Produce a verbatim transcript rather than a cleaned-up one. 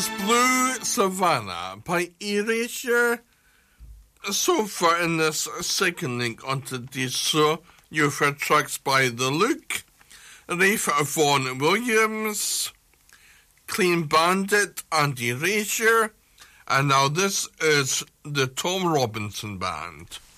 Blue Savannah by Erasure. So far in this second link onto this show, you've heard tracks by The Look, Rafe Vaughan Williams, Clean Bandit and Erasure, and now this is the Tom Robinson Band.